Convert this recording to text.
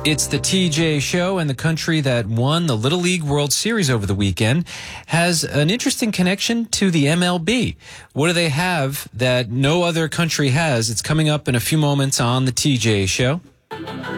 It's the TJ Show, and the country that won the Little League World Series over the weekend has an interesting connection to the MLB. What do they have that no other country has? It's coming up in a few moments on the TJ Show.